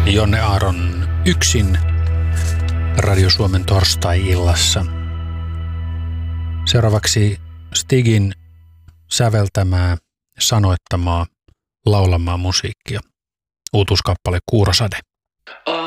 Jonne Aaron yksin Radio Suomen torstai-illassa. Seuraavaksi Stigin säveltämää, sanoittamaa, laulamaa musiikkia. Uutuuskappale Kuurosade.